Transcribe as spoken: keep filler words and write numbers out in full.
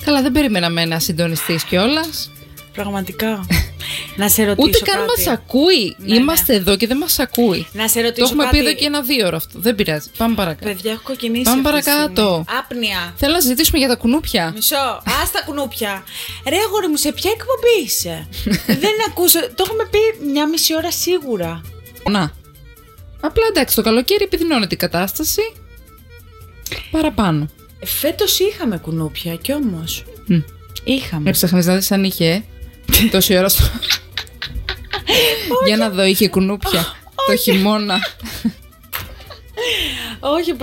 Καλά, δεν περιμέναμε να συντονιστείς κιόλας. Πραγματικά. Να σε ρωτήσω. Ούτε καν κάτι. μας ακούει. Ναι, Είμαστε ναι. εδώ και δεν μας ακούει. Να σε ρωτήσω. Το έχουμε κάτι. πει εδώ και ένα δύο ώρα αυτό. Δεν πειράζει. Πάμε παρακάτω. Παιδιά, έχω κοκκινήσει. Πάμε αυτή τη παρακάτω. στιγμή. Άπνοια. Θέλω να συζητήσουμε για τα κουνούπια. Μισό. Α τα κουνούπια. Ρε, αγόρι μου, σε ποια εκπομπή είσαι? Δεν ακούσω. Το έχουμε πει μια μισή ώρα σίγουρα. Να. Απλά εντάξει, το καλοκαίρι επιδεινώνεται η κατάσταση. Παραπάνω. Φέτος είχαμε κουνούπια κι όμως. Mm. Είχαμε. Έψαχνες να δεις αν είχε τόση ώρα στο... Για να δω, είχε κουνούπια το χειμώνα. Όχι,